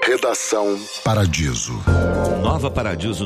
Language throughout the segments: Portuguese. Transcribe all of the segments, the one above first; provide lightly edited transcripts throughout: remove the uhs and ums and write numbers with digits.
Redação Paradiso. Nova Paradiso,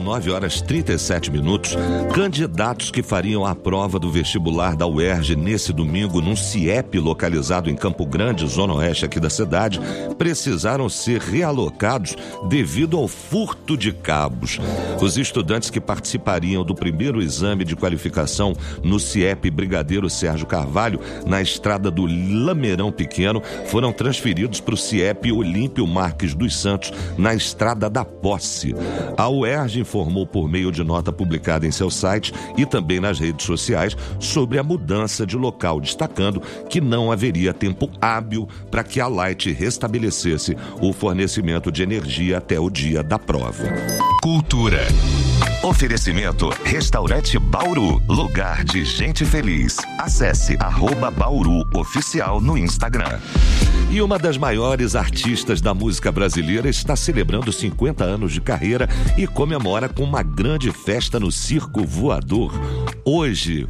9h37. Candidatos que fariam a prova do vestibular da UERJ nesse domingo num CIEP localizado em Campo Grande, zona oeste aqui da cidade, precisaram ser realocados devido ao furto de cabos. Os estudantes que participariam do primeiro exame de qualificação no CIEP Brigadeiro Sérgio Carvalho, na estrada do Lameirão Pequeno, foram transferidos para o CIEP Olímpio Marques dos Santos, na estrada da Posse. A UERJ informou por meio de nota publicada em seu site e também nas redes sociais sobre a mudança de local, destacando que não haveria tempo hábil para que a Light restabelecesse o fornecimento de energia até o dia da prova. Cultura. Oferecimento Restaurante Bauru, lugar de gente feliz. Acesse @Bauru Oficial no Instagram. E uma das maiores artistas da música brasileira está celebrando 50 anos de carreira e comemora com uma grande festa no Circo Voador. Hoje,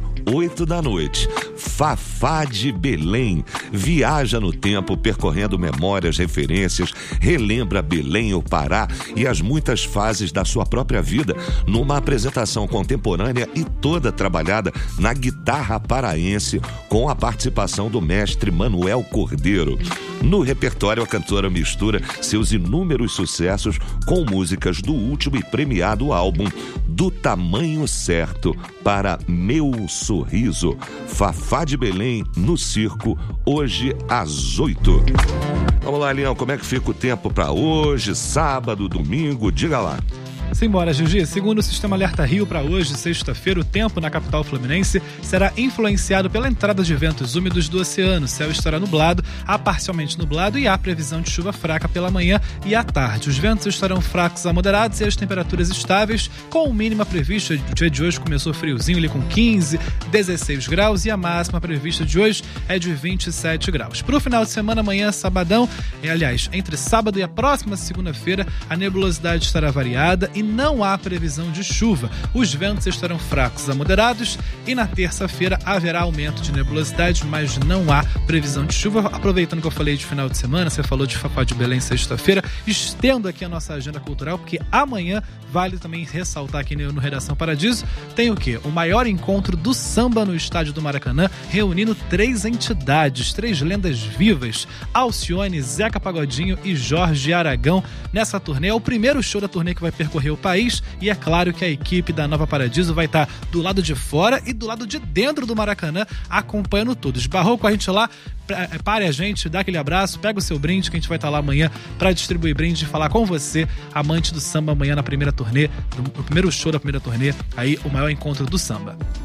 20h, Fafá de Belém viaja no tempo percorrendo memórias, referências, relembra Belém, o Pará e as muitas fases da sua própria vida numa apresentação contemporânea e toda trabalhada na guitarra paraense com a participação do mestre Manuel Cordeiro. No repertório, a cantora mistura seus inúmeros sucessos com músicas do último e premiado álbum Do Tamanho Certo para Meu Sorriso. Fafá de Belém no circo, hoje às 8h. Vamos lá, Leão, como é que fica o tempo para hoje, sábado, domingo? Diga lá. Simbora, Gigi. Segundo o Sistema Alerta Rio, para hoje, sexta-feira, o tempo na capital fluminense será influenciado pela entrada de ventos úmidos do oceano. O céu estará nublado a parcialmente nublado e há previsão de chuva fraca pela manhã e à tarde. Os ventos estarão fracos a moderados e as temperaturas estáveis, com o mínima prevista. O dia de hoje começou friozinho ali com 15, 16 graus e a máxima prevista de hoje é de 27 graus. Para o final de semana, amanhã, sabadão, aliás, entre sábado e a próxima segunda-feira, a nebulosidade estará variada e não há previsão de chuva. Os ventos estarão fracos a moderados e na terça-feira haverá aumento de nebulosidade, mas não há previsão de chuva. Aproveitando que eu falei de final de semana, você falou de Fafá de Belém sexta-feira, estendo aqui a nossa agenda cultural, porque amanhã vale também ressaltar aqui no Redação Paradiso, tem o quê? O maior encontro do samba no estádio do Maracanã, reunindo 3 entidades, 3 lendas vivas, Alcione, Zeca Pagodinho e Jorge Aragão. Nessa turnê, é o primeiro show da turnê que vai percorrer o país e é claro que a equipe da Nova Paradiso vai estar do lado de fora e do lado de dentro do Maracanã acompanhando tudo. Esbarrou com a gente lá, pare a gente, dá aquele abraço, pega o seu brinde que a gente vai estar lá amanhã para distribuir brinde e falar com você, amante do samba, amanhã na primeira turnê, no primeiro show da primeira turnê, aí o maior encontro do samba.